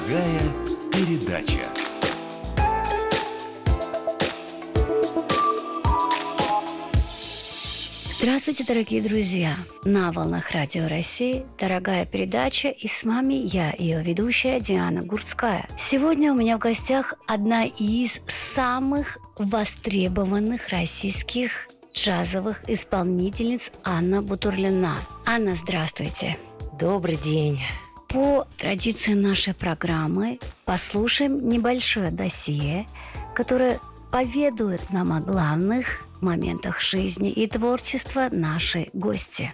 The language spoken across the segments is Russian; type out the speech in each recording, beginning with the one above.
Дорогая передача. Здравствуйте, дорогие друзья! На волнах Радио России дорогая передача, и с вами я, ее ведущая Диана Гурцкая. Сегодня у меня в гостях одна из самых востребованных российских джазовых исполнительниц Анна Бутурлина. Анна, здравствуйте! Добрый день! По традиции нашей программы послушаем небольшое досье, которое поведает нам о главных моментах жизни и творчества нашей гости.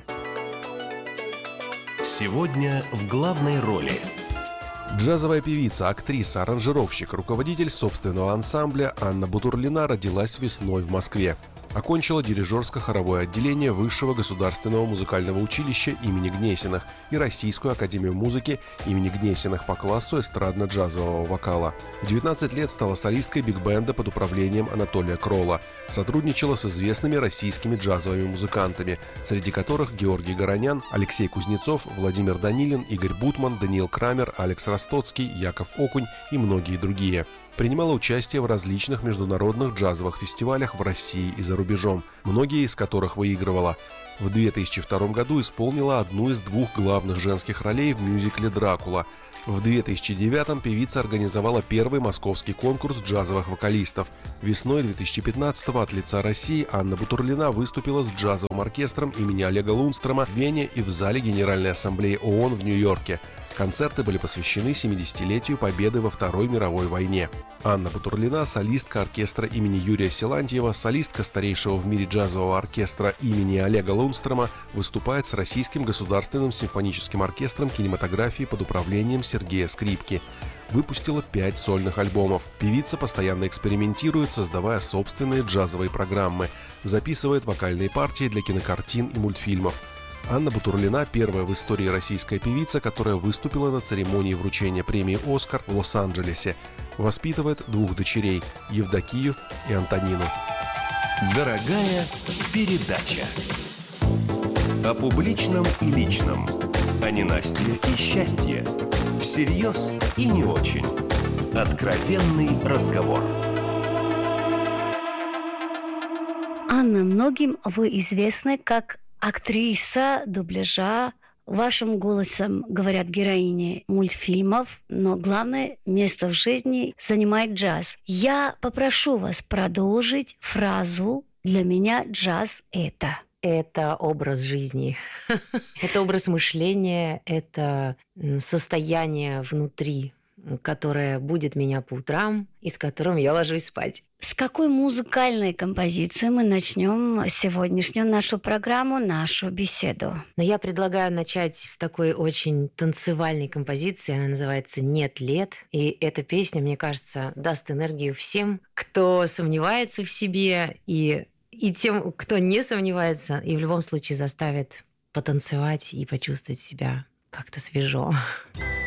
Сегодня в главной роли джазовая певица, актриса, аранжировщик, руководитель собственного ансамбля Анна Бутурлина родилась весной в Москве. Окончила дирижерско-хоровое отделение Высшего государственного музыкального училища имени Гнесиных и Российскую академию музыки имени Гнесиных по классу эстрадно-джазового вокала. В 19 лет стала солисткой биг-бенда под управлением Анатолия Кролла. Сотрудничала с известными российскими джазовыми музыкантами, среди которых Георгий Горонян, Алексей Кузнецов, Владимир Данилин, Игорь Бутман, Даниил Крамер, Алекс Ростоцкий, Яков Окунь и многие другие. Принимала участие в различных международных джазовых фестивалях в России и за рубежом, многие из которых выигрывала. В 2002 году исполнила одну из двух главных женских ролей в мюзикле «Дракула». В 2009 певица организовала первый московский конкурс джазовых вокалистов. Весной 2015 от лица России Анна Бутурлина выступила с джазовым оркестром имени Олега Лундстрома в Вене и в зале Генеральной ассамблеи ООН в Нью-Йорке. Концерты были посвящены 70-летию победы во Второй мировой войне. Анна Бутурлина – солистка оркестра имени Юрия Силантьева, солистка старейшего в мире джазового оркестра имени Олега Лундстрома, выступает с Российским государственным симфоническим оркестром кинематографии под управлением Сергея Скрипки. Выпустила 5 сольных альбомов. Певица постоянно экспериментирует, создавая собственные джазовые программы, записывает вокальные партии для кинокартин и мультфильмов. Анна Бутурлина – первая в истории российская певица, которая выступила на церемонии вручения премии «Оскар» в Лос-Анджелесе. Воспитывает 2 дочерей – Евдокию и Антонину. Дорогая передача. О публичном и личном. О ненастье и счастье. Всерьез и не очень. Откровенный разговор. Анна, многим вы известны как актриса дубляжа. Вашим голосом говорят героини мультфильмов, но главное место в жизни занимает джаз. Я попрошу вас продолжить фразу «Для меня джаз – это». Это образ жизни, это образ мышления, это состояние внутри, которое будет меня по утрам и с которым я ложусь спать. С какой музыкальной композиции мы начнем сегодняшнюю нашу программу, нашу беседу? Но я предлагаю начать с такой очень танцевальной композиции. Она называется «Нет лет». И эта песня, мне кажется, даст энергию всем, кто сомневается в себе, и тем, кто не сомневается, и в любом случае заставит потанцевать и почувствовать себя как-то свежо.